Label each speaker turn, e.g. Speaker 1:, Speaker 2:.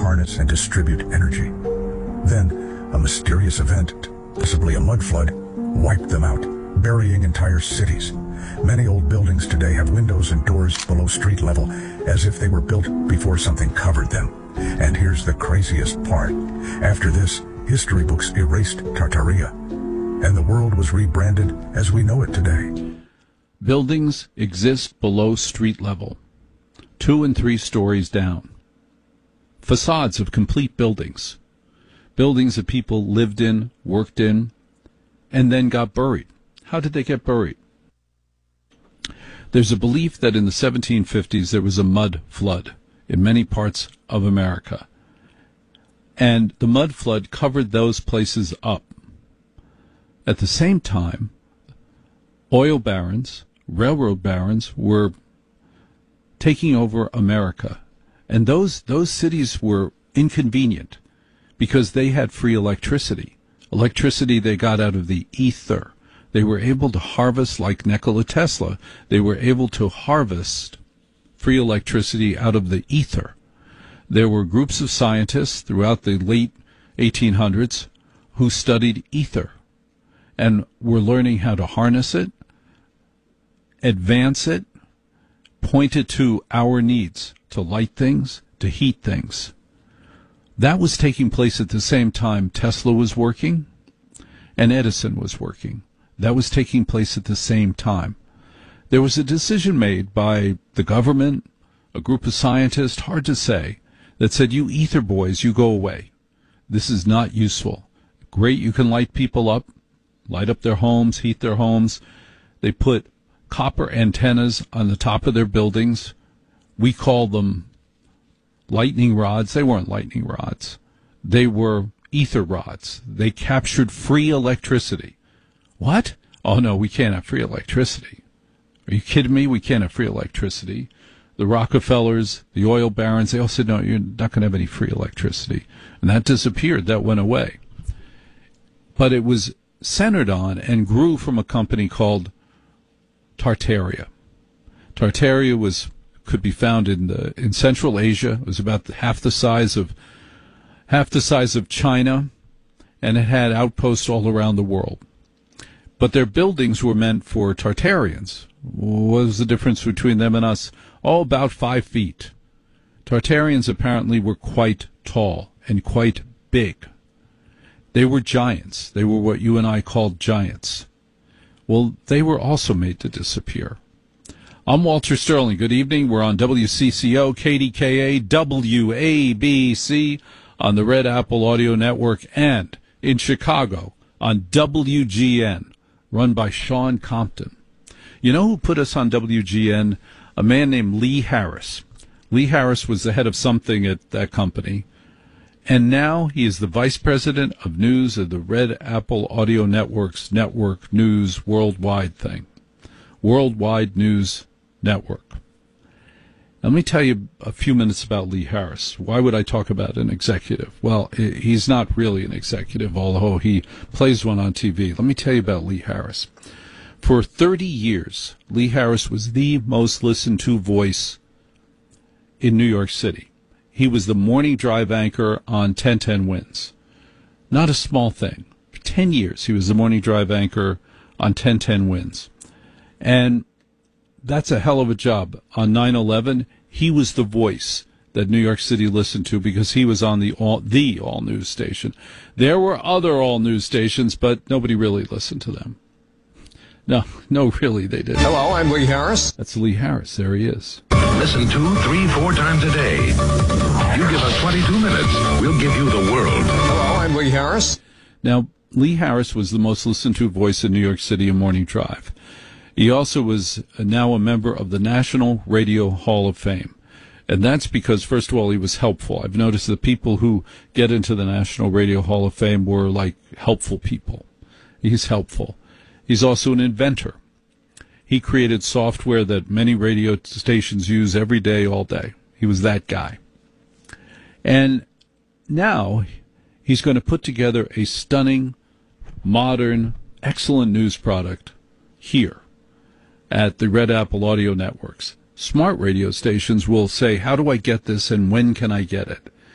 Speaker 1: harness and distribute energy. Then, a mysterious event, possibly a mud flood, wiped them out, burying entire cities. Many old buildings today have windows and doors below street level, as if they were built before something covered them. And here's the craziest part. After this, history books erased Tartaria, and the world was rebranded as we know it today.
Speaker 2: Buildings exist below street level, 2 and 3 stories down. Facades of complete buildings. Buildings that people lived in, worked in, and then got buried. How did they get buried? There's a belief that in the 1750s there was a mud flood in many parts of America. And the mud flood covered those places up. At the same time, oil barons, railroad barons were taking over America. And those cities were inconvenient because they had free electricity. Electricity they got out of the ether. They were able to harvest, like Nikola Tesla, they were able to harvest free electricity out of the ether. There were groups of scientists throughout the late 1800s who studied ether and were learning how to harness it, advance it, point it to our needs, to light things, to heat things. That was taking place at the same time Tesla was working and Edison was working. That was taking place at the same time. There was a decision made by the government, a group of scientists, hard to say, that said, you ether boys, you go away. This is not useful. Great, you can light people up, light up their homes, heat their homes. They put copper antennas on the top of their buildings. We call them lightning rods. They weren't lightning rods. They were ether rods. They captured free electricity. What? Oh, no, we can't have free electricity. Are you kidding me? We can't have free electricity. The Rockefellers, the oil barons, they all said, no, you're not going to have any free electricity. And that disappeared. That went away. But it was centered on and grew from a company called Tartaria. Tartaria could be found in Central Asia. It was about half the size of China, and it had outposts all around the world. But their buildings were meant for Tartarians. What was the difference between them and us? Oh, about 5 feet. Tartarians apparently were quite tall and quite big. They were giants. They were what you and I called giants. Well, they were also made to disappear. I'm Walter Sterling. Good evening. We're on WCCO, KDKA, WABC, on the Red Apple Audio Network, and in Chicago on WGN, run by Sean Compton. You know who put us on WGN? A man named Lee Harris. Lee Harris was the head of something at that company, and now he is the vice president of news of the Red Apple Audio Network's Network News Worldwide thing. Worldwide News Network. Let me tell you a few minutes about Lee Harris. Why would I talk about an executive? Well, he's not really an executive, although he plays one on TV. Let me tell you about Lee Harris. For 30 years, Lee Harris was the most listened to voice in New York City. He was the morning drive anchor on 1010 Wins. Not a small thing. For 10 years, he was the morning drive anchor on 1010 Wins. And that's a hell of a job. On 9/11, he was the voice that New York City listened to because he was on the all-news station. There were other all-news stations, but nobody really listened to them. No, really, they didn't.
Speaker 3: Hello, I'm Lee Harris.
Speaker 2: That's Lee Harris. There he is.
Speaker 4: Listen 2, 3, 4 times a day. You give us 22 minutes, we'll give you the world.
Speaker 3: Hello, I'm Lee Harris.
Speaker 2: Now, Lee Harris was the most listened to voice in New York City in Morning Drive. He also was now a member of the National Radio Hall of Fame. And that's because, first of all, he was helpful. I've noticed the people who get into the National Radio Hall of Fame were like helpful people. He's helpful. He's also an inventor. He created software that many radio stations use every day, all day. He was that guy. And now he's going to put together a stunning, modern, excellent news product here at the Red Apple Audio Networks. Smart radio stations will say, how do I get this and when can I get it?